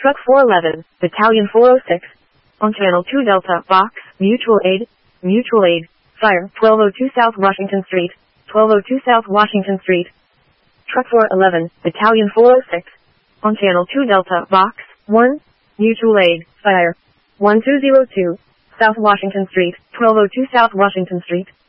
Truck 411, Battalion 406. On Channel 2 Delta, Box, Mutual Aid, Fire, 1202 South Washington Street, 1202 South Washington Street. Truck 411, Battalion 406. On Channel 2 Delta, Box, 1, Mutual Aid, Fire, 1202 South Washington Street, 1202 South Washington Street.